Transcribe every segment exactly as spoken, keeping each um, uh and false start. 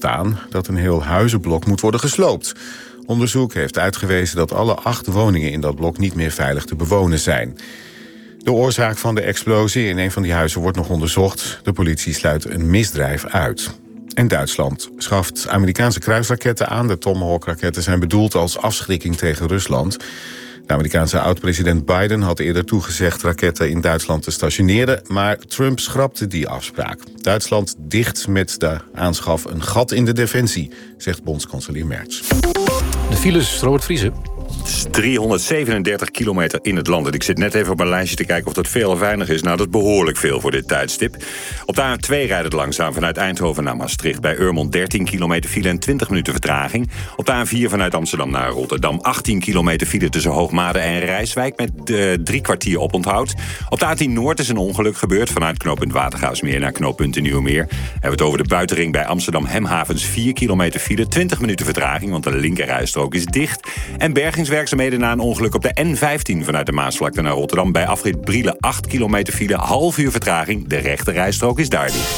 ontstaan dat een heel huizenblok moet worden gesloopt. Onderzoek heeft uitgewezen dat alle acht woningen in dat blok niet meer veilig te bewonen zijn. De oorzaak van de explosie in een van die huizen wordt nog onderzocht. De politie sluit een misdrijf uit. En Duitsland schaft Amerikaanse kruisraketten aan. De Tomahawk-raketten zijn bedoeld als afschrikking tegen Rusland. De Amerikaanse oud-president Biden had eerder toegezegd raketten in Duitsland te stationeren, maar Trump schrapte die afspraak. Duitsland dicht met de aanschaf een gat in de defensie, zegt bondskanselier Merz. De files, Robert Vriezen. driehonderdzevenendertig kilometer in het land. En ik zit net even op mijn lijstje te kijken of dat veel of weinig is. Nou, dat is behoorlijk veel voor dit tijdstip. Op de A twee rijdt het langzaam vanuit Eindhoven naar Maastricht. Bij Urmond dertien kilometer file en twintig minuten vertraging. Op de A vier vanuit Amsterdam naar Rotterdam achttien kilometer file tussen Hoogmade en Rijswijk met uh, drie kwartier oponthoud. Op de A tien Noord is een ongeluk gebeurd vanuit knooppunt Watergaasmeer naar knooppunt Nieuwemeer. We hebben het over de buitenring bij Amsterdam Hemhavens vier kilometer file, twintig minuten vertraging, want de linkerrijstrook is dicht. En bergingswerkzaamheden na een ongeluk op de N vijftien vanuit de Maasvlakte naar Rotterdam bij afrit Brielen acht kilometer file, half uur vertraging. De rechterrijstrook is daar dicht.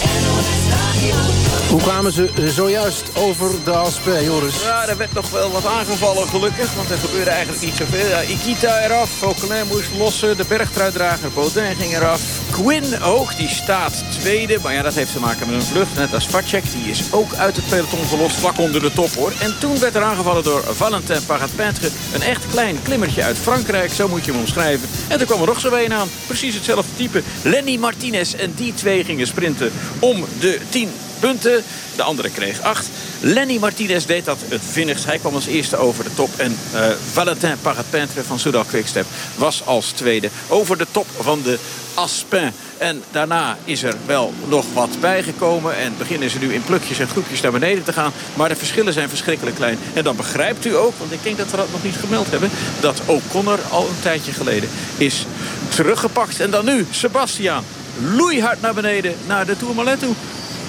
Hoe kwamen ze zojuist over de Asper, Joris? Ja, er werd nog wel wat aangevallen, gelukkig. Want er gebeurde eigenlijk niet zoveel. Ja, Ikita eraf, Vauquelin moest lossen. De bergtruitdrager Baudin ging eraf. Quinn ook, die staat tweede. Maar ja, dat heeft te maken met een vlucht. Net als Vacek, die is ook uit het peloton gelost. Vlak onder de top, hoor. En toen werd er aangevallen door Valentin Parapintre. Een echt klein klimmertje uit Frankrijk, zo moet je hem omschrijven. En er kwam er nog zo een aan. Precies hetzelfde type. Lenny Martinez. En die twee gingen sprinten om de tien punten. De andere kreeg acht. Lenny Martinez deed dat het vinnigst. Hij kwam als eerste over de top. En uh, Valentin Parapintre van Soudal Quickstep was als tweede over de top van de Aspin. En daarna is er wel nog wat bijgekomen. En beginnen ze nu in plukjes en groepjes naar beneden te gaan. Maar de verschillen zijn verschrikkelijk klein. En dan begrijpt u ook, want ik denk dat we dat nog niet gemeld hebben, dat O'Connor al een tijdje geleden is teruggepakt. En dan nu Sebastian. Loeihard naar beneden naar de Tourmalet toe.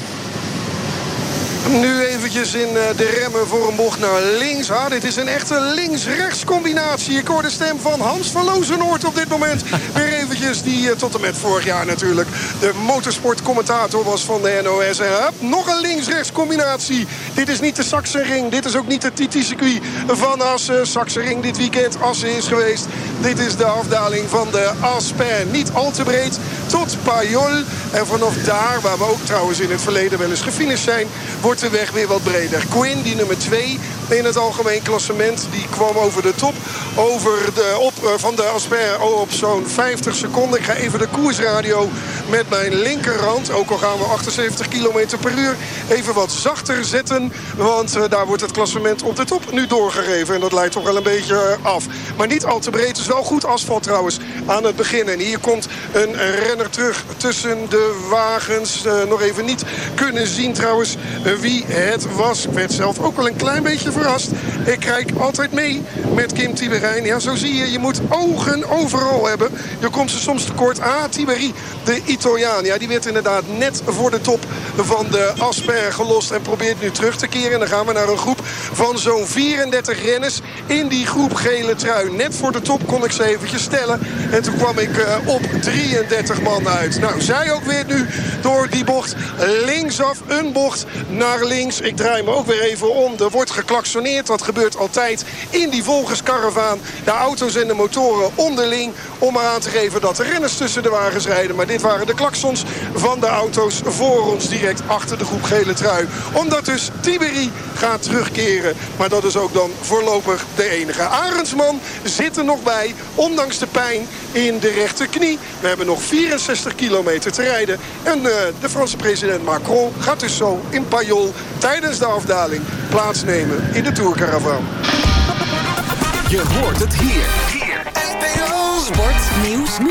Nu eventjes in de remmen voor een bocht naar links. Ah, dit is een echte links-rechts combinatie. Ik hoor de stem van Hans van Lozenoord op dit moment. Weer eventjes die tot en met vorig jaar natuurlijk de motorsportcommentator was van de N O S. En hup, nog een links-rechts combinatie. Dit is niet de Sachsenring. Dit is ook niet het T T-circuit van Assen. Sachsenring dit weekend. Assen is geweest. Dit is de afdaling van de Aspin. Niet al te breed tot Pajol. En vanaf daar, waar we ook trouwens in het verleden wel eens gefinished zijn, wordt de weg weer wat breder. Quinn, die nummer twee in het algemeen klassement, die kwam over de top. Over de op van de Aspin op zo'n vijftig seconden. Ik ga even de koersradio met mijn linkerhand, ook al gaan we achtenzeventig kilometer per uur, even wat zachter zetten. Want uh, daar wordt het klassement op de top nu doorgegeven. En dat leidt toch wel een beetje af. Maar niet al te breed. Het is wel goed asfalt trouwens aan het begin. En hier komt een renner terug tussen de wagens. Uh, nog even niet kunnen zien trouwens uh, wie het was. Ik werd zelf ook wel een klein beetje verrast. Ik kijk altijd mee met Kim Tieberijn. Ja, zo zie je. Je moet ogen overal hebben. Je komt ze soms tekort. Ah, Tiberi, de Italiaan. Ja, die werd inderdaad net voor de top van de Aspin gelost en probeert nu terug te keren. En dan gaan we naar een groep van zo'n vierendertig renners in die groep gele trui. Net voor de top kon ik ze eventjes stellen. En toen kwam ik uh, op drieëndertig man uit. Nou, zij ook weer nu door die bocht linksaf. Een bocht naar links. Ik draai me ook weer even om. Er wordt geklaksoneerd. Dat gebeurt altijd in die volgerskaravaan. De auto's en de motoren onderling. Om maar aan te geven dat de renners tussen de wagens rijden. Maar dit waren de klaksons van de auto's voor ons direct achter de groep gele trui. Omdat dus Tiberi gaat terugkeren. Maar dat is ook dan voorlopig de enige. Arendsman zit er nog bij. Ondanks de pijn in de rechterknie. We hebben nog vierenzestig kilometer te rijden. En uh, de Franse president Macron gaat dus zo in Pajol tijdens de afdaling plaatsnemen in de Tourcaravaan. Je hoort het hier. Hier. N P O Sport Nieuws.